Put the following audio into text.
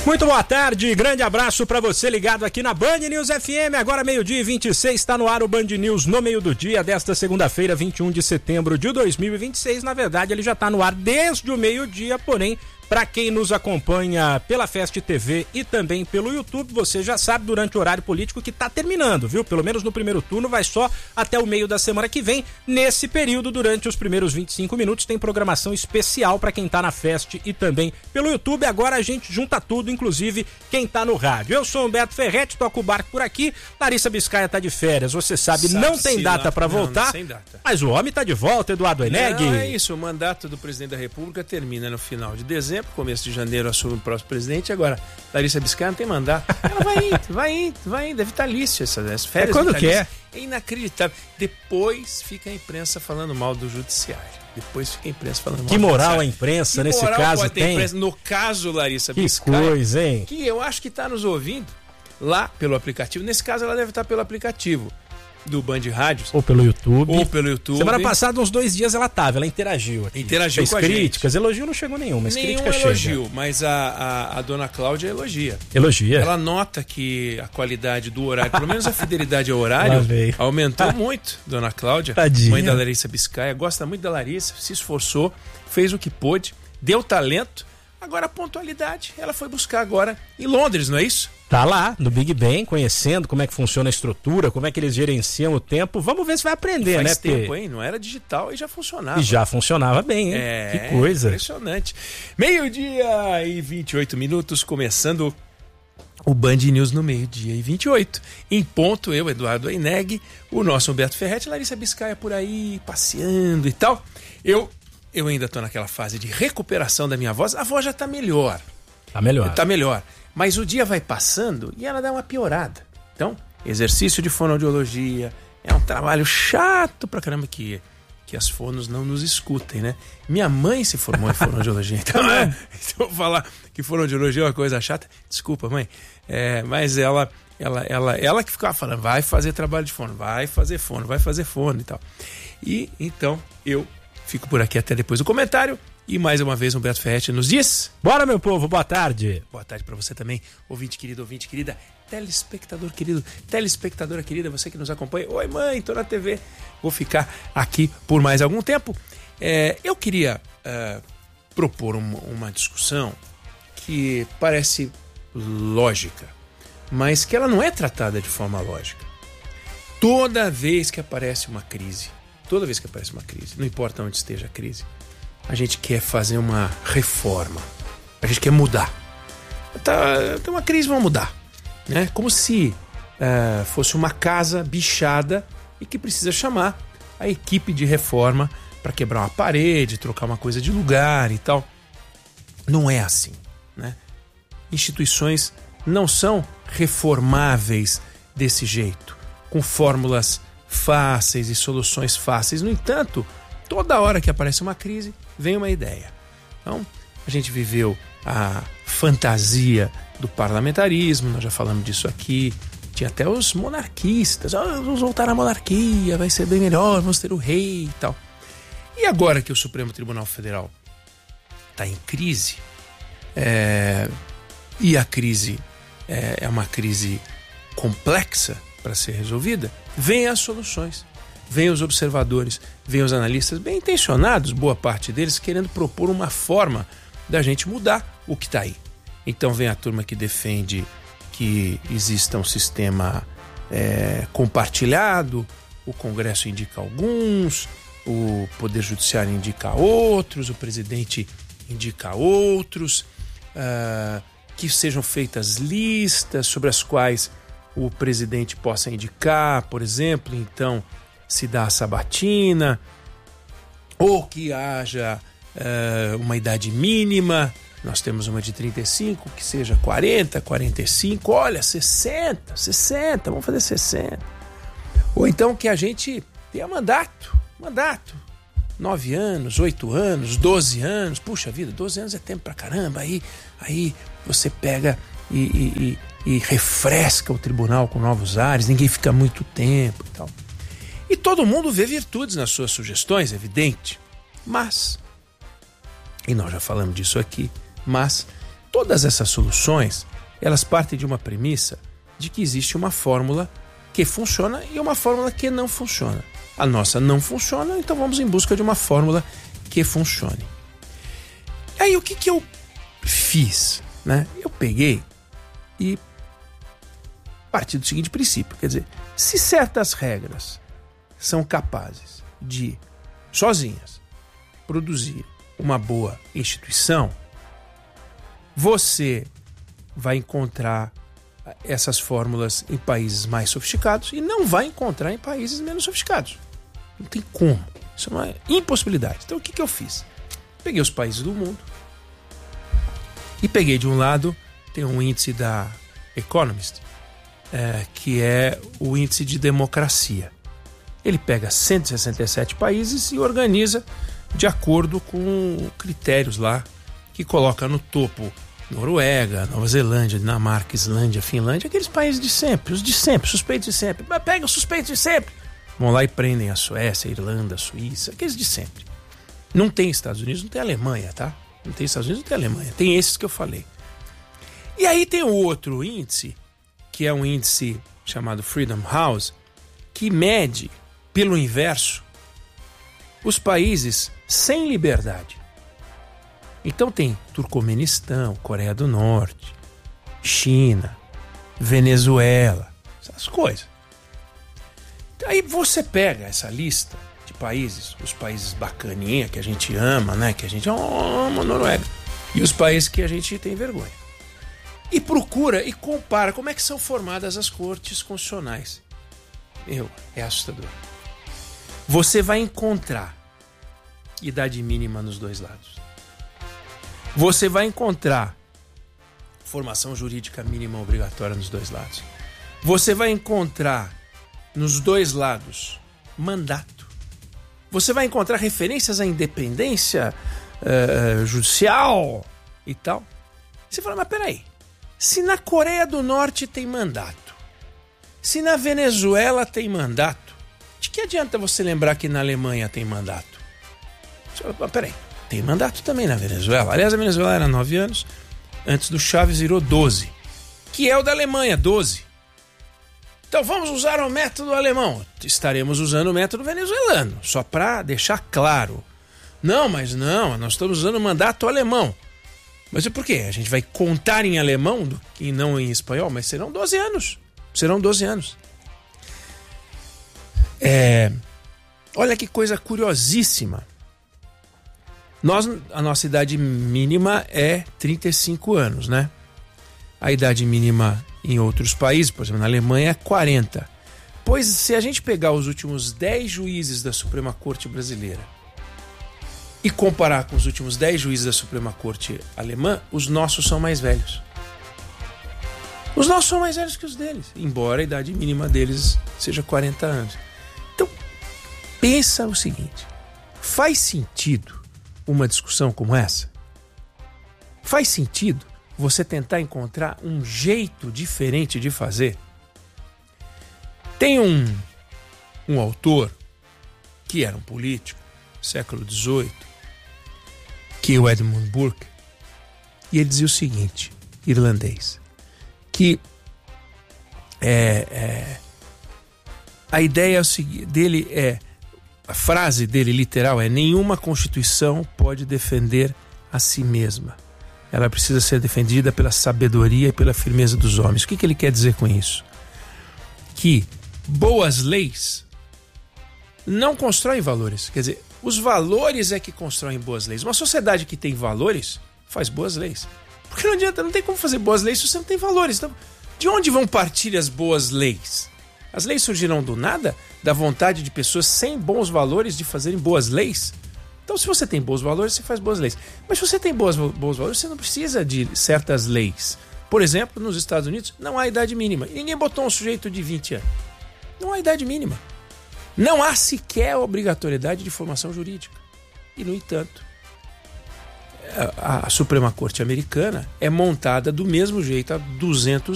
Muito boa tarde, grande abraço para você ligado aqui na Band News FM, agora 12:26, está no ar o Band News no meio do dia desta segunda-feira, 21 de setembro de 2026, na verdade ele já está no ar desde o meio-dia, porém, para quem nos acompanha pela Fest TV e também pelo YouTube, você já sabe durante o horário político que está terminando, viu? Pelo menos no primeiro turno vai só até o meio da semana que vem. Nesse período, durante os primeiros 25 minutos, tem programação especial para quem está na Fest e também pelo YouTube. Agora a gente junta tudo, inclusive quem está no rádio. Eu sou Humberto Ferretti, toco o barco por aqui. Larissa Biscaia está de férias, você sabe não tem data para voltar, sem data. Mas o homem está de volta, Eduardo Oeneg. Não, é isso, o mandato do presidente da República termina no final de dezembro, começo de janeiro assume o próximo presidente. Agora, Larissa Biscaia não tem mandato. Ela vai indo, é vitalício essas férias. É quando quer. É inacreditável. Depois fica a imprensa falando mal do judiciário. Depois fica a imprensa falando mal. Que moral a imprensa nesse caso tem? Imprensa, no caso, Larissa Biscaia. Que coisa, hein? Que eu acho que está nos ouvindo lá pelo aplicativo. Nesse caso, ela deve estar pelo aplicativo do Band Rádios. Ou pelo YouTube. Semana passada, uns 2 dias ela interagiu aqui. Interagiu com a críticas, elogio não chegou nenhum, mas crítica chega. Elogio, mas a dona Cláudia elogia. Ela nota que a qualidade do horário, pelo menos a fidelidade ao horário, aumentou muito, dona Cláudia. Tadinha. Mãe da Larissa Biscaia, gosta muito da Larissa, se esforçou, fez o que pôde, deu talento. Agora a pontualidade, ela foi buscar agora em Londres, não é isso? Tá lá, no Big Ben, conhecendo como é que funciona a estrutura, como é que eles gerenciam o tempo. Vamos ver se vai aprender, Faz tempo, hein? Não era digital e já funcionava. E já funcionava bem, hein? Que coisa. Impressionante. 12:28, começando o Band News no 12:28. Em ponto, eu, Eduardo Oeneg, o nosso Humberto Ferretti, Larissa Biscaia por aí, passeando e tal. Eu ainda estou naquela fase de recuperação da minha voz. A voz já está melhor. Tá melhor. Mas o dia vai passando e ela dá uma piorada. Então, exercício de fonoaudiologia é um trabalho chato pra caramba que as fonos não nos escutem, né? Minha mãe se formou em fonoaudiologia. Então, vou falar que fonoaudiologia é uma coisa chata. Desculpa, mãe. Mas ela que ficava falando, vai fazer trabalho de fono, vai fazer fono e tal. E então eu fico por aqui até depois do comentário. E mais uma vez, Humberto Ferretti nos diz... Bora, meu povo, boa tarde. Boa tarde para você também, ouvinte querida, telespectador querido, telespectadora querida, você que nos acompanha. Oi, mãe, tô na TV. Vou ficar aqui por mais algum tempo. Eu queria propor uma discussão que parece lógica, mas que ela não é tratada de forma lógica. Toda vez que aparece uma crise, não importa onde esteja a crise, a gente quer fazer uma reforma. A gente quer mudar. Tem uma crise, vamos mudar. Né? Como se fosse uma casa bichada e que precisa chamar a equipe de reforma para quebrar uma parede, trocar uma coisa de lugar e tal. Não é assim. Né? Instituições não são reformáveis desse jeito, com fórmulas fáceis e soluções fáceis. No entanto, toda hora que aparece uma crise, vem uma ideia. Então, a gente viveu a fantasia do parlamentarismo, nós já falamos disso aqui. Tinha até os monarquistas, vamos voltar à monarquia, vai ser bem melhor, vamos ter o rei e tal. E agora que o Supremo Tribunal Federal está em crise, e a crise é uma crise complexa para ser resolvida, vem as soluções. Vêm os observadores, vêm os analistas bem intencionados, boa parte deles, querendo propor uma forma da gente mudar o que está aí. Então vem a turma que defende que exista um sistema compartilhado, o Congresso indica alguns, o Poder Judiciário indica outros, o presidente indica outros, que sejam feitas listas sobre as quais o presidente possa indicar, por exemplo, então se dá a sabatina, ou que haja uma idade mínima. Nós temos uma de 35, que seja 40, 45, olha, 60, vamos fazer 60. Ou então que a gente tenha mandato, 9 anos, 8 anos, 12 anos, puxa vida, 12 anos é tempo pra caramba, aí você pega e refresca o tribunal com novos ares, ninguém fica muito tempo e tal. E todo mundo vê virtudes nas suas sugestões, é evidente. Mas, e nós já falamos disso aqui, mas Todas essas soluções, elas partem de uma premissa de que existe uma fórmula que funciona e uma fórmula que não funciona. A nossa não funciona, então vamos em busca de uma fórmula que funcione. Aí o que eu fiz? Né? Eu peguei e parti do seguinte princípio, quer dizer, se certas regras são capazes de, sozinhas, produzir uma boa instituição, você vai encontrar essas fórmulas em países mais sofisticados e não vai encontrar em países menos sofisticados. Não tem como. Isso é uma impossibilidade. Então o que eu fiz? Peguei os países do mundo e peguei de um lado, tem um índice da Economist, que é o índice de democracia. Ele pega 167 países e organiza de acordo com critérios lá, que coloca no topo Noruega, Nova Zelândia, Dinamarca, Islândia, Finlândia, aqueles países de sempre, os de sempre, suspeitos de sempre. Mas pega os suspeitos de sempre. Vão lá e prendem a Suécia, a Irlanda, a Suíça, aqueles de sempre. Não tem Estados Unidos, não tem Alemanha, tá? Não tem Estados Unidos, não tem Alemanha. Tem esses que eu falei. E aí tem o outro índice, que é um índice chamado Freedom House, que mede, pelo inverso, os países sem liberdade. Então tem Turcomenistão, Coreia do Norte, China, Venezuela, essas coisas. Aí você pega essa lista de países, os países bacaninha que a gente ama, né? Que a gente ama a Noruega, e os países que a gente tem vergonha. E procura e compara como é que são formadas as cortes constitucionais. É assustador. Você vai encontrar idade mínima nos dois lados. Você vai encontrar formação jurídica mínima obrigatória nos dois lados. Você vai encontrar nos dois lados mandato. Você vai encontrar referências à independência judicial e tal. Você fala, mas peraí, se na Coreia do Norte tem mandato, se na Venezuela tem mandato, de que adianta você lembrar que na Alemanha tem mandato? Você fala, mas peraí, tem mandato também na Venezuela. Aliás, a Venezuela era 9 anos, antes do Chávez virou 12, que é o da Alemanha, 12. Então vamos usar o método alemão. Estaremos usando o método venezuelano, só para deixar claro. Não, mas não, nós estamos usando o mandato alemão. Mas e por quê? A gente vai contar em alemão e não em espanhol, mas serão 12 anos. Serão 12 anos. Olha que coisa curiosíssima. A nossa idade mínima é 35 anos, né? A idade mínima em outros países, por exemplo, na Alemanha, é 40. Pois se a gente pegar os últimos 10 juízes da Suprema Corte brasileira e comparar com os últimos 10 juízes da Suprema Corte alemã, os nossos são mais velhos. Os nossos são mais velhos que os deles, embora a idade mínima deles seja 40 anos. Então, pensa o seguinte, faz sentido uma discussão como essa? Faz sentido você tentar encontrar um jeito diferente de fazer? Tem um autor que era um político, século XVIII, que é o Edmund Burke, e ele dizia o seguinte, irlandês, que a ideia dele a frase dele literal é: nenhuma Constituição pode defender a si mesma. Ela precisa ser defendida pela sabedoria e pela firmeza dos homens. O que ele quer dizer com isso? Que boas leis não constroem valores. Quer dizer, os valores é que constroem boas leis. Uma sociedade que tem valores faz boas leis. Porque não adianta, não tem como fazer boas leis se você não tem valores. Então, de onde vão partir as boas leis? As leis surgirão do nada? Da vontade de pessoas sem bons valores de fazerem boas leis? Então, se você tem bons valores, você faz boas leis. Mas se você tem bons valores, você não precisa de certas leis. Por exemplo, nos Estados Unidos, não há idade mínima. E ninguém botou um sujeito de 20 anos. Não há idade mínima. Não há sequer obrigatoriedade de formação jurídica. E, no entanto, a Suprema Corte americana é montada do mesmo jeito há 200